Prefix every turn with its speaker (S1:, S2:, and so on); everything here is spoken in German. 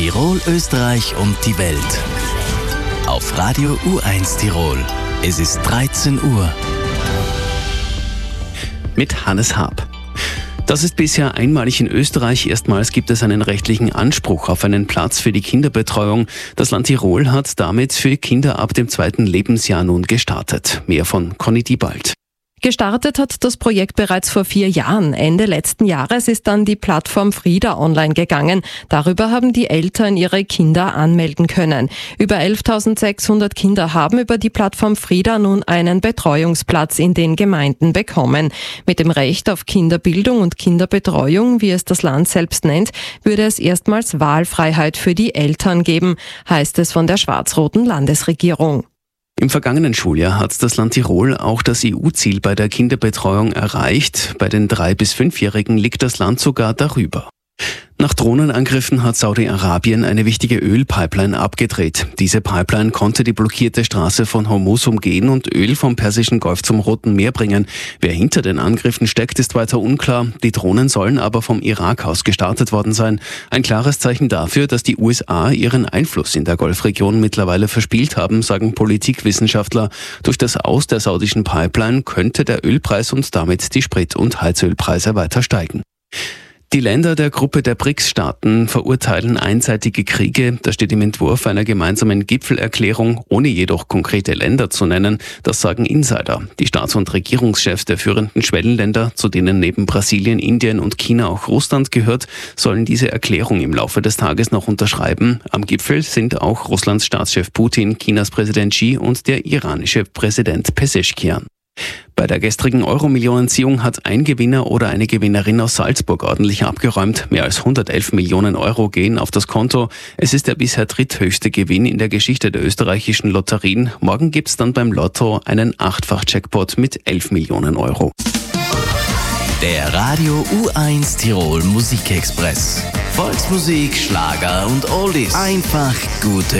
S1: Tirol, Österreich und die Welt. Auf Radio U1 Tirol. Es ist 13 Uhr.
S2: Mit Hannes Haab. Das ist bisher einmalig in Österreich. Erstmals gibt es einen rechtlichen Anspruch auf einen Platz für die Kinderbetreuung. Das Land Tirol hat damit für Kinder ab dem 2. Lebensjahr nun gestartet. Mehr von Conny Diebald.
S3: Gestartet hat das Projekt bereits vor 4 Jahren. Ende letzten Jahres ist dann die Plattform Frida online gegangen. Darüber haben die Eltern ihre Kinder anmelden können. Über 11.600 Kinder haben über die Plattform Frida nun einen Betreuungsplatz in den Gemeinden bekommen. Mit dem Recht auf Kinderbildung und Kinderbetreuung, wie es das Land selbst nennt, würde es erstmals Wahlfreiheit für die Eltern geben, heißt es von der schwarz-roten Landesregierung.
S2: Im vergangenen Schuljahr hat das Land Tirol auch das EU-Ziel bei der Kinderbetreuung erreicht. Bei den 3- bis 5-Jährigen liegt das Land sogar darüber. Nach Drohnenangriffen hat Saudi-Arabien eine wichtige Ölpipeline abgedreht. Diese Pipeline konnte die blockierte Straße von Hormuz umgehen und Öl vom Persischen Golf zum Roten Meer bringen. Wer hinter den Angriffen steckt, ist weiter unklar. Die Drohnen sollen aber vom Irak aus gestartet worden sein. Ein klares Zeichen dafür, dass die USA ihren Einfluss in der Golfregion mittlerweile verspielt haben, sagen Politikwissenschaftler. Durch das Aus der saudischen Pipeline könnte der Ölpreis und damit die Sprit- und Heizölpreise weiter steigen. Die Länder der Gruppe der BRICS-Staaten verurteilen einseitige Kriege. Das steht im Entwurf einer gemeinsamen Gipfelerklärung, ohne jedoch konkrete Länder zu nennen. Das sagen Insider. Die Staats- und Regierungschefs der führenden Schwellenländer, zu denen neben Brasilien, Indien und China auch Russland gehört, sollen diese Erklärung im Laufe des Tages noch unterschreiben. Am Gipfel sind auch Russlands Staatschef Putin, Chinas Präsident Xi und der iranische Präsident Pezeshkian. Bei der gestrigen Euro-Millionenziehung hat ein Gewinner oder eine Gewinnerin aus Salzburg ordentlich abgeräumt. Mehr als 111 Millionen Euro gehen auf das Konto. Es ist der bisher dritthöchste Gewinn in der Geschichte der österreichischen Lotterien. Morgen gibt's dann beim Lotto einen 8-fach-Jackpot mit 11 Millionen Euro.
S1: Der Radio U1 Tirol Musikexpress. Volksmusik, Schlager und Oldies. Einfach gute